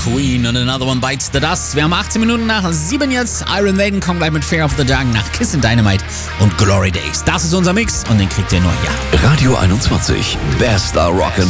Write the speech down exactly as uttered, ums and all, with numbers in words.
Queen und Another One Bites the Dust. Wir haben achtzehn Minuten nach sieben jetzt. Iron Maiden kommen gleich mit Fear of the Dark nach Kiss and Dynamite und Glory Days. Das ist unser Mix und den kriegt ihr nur hier. Radio einundzwanzig, bester Rock'n'Roll.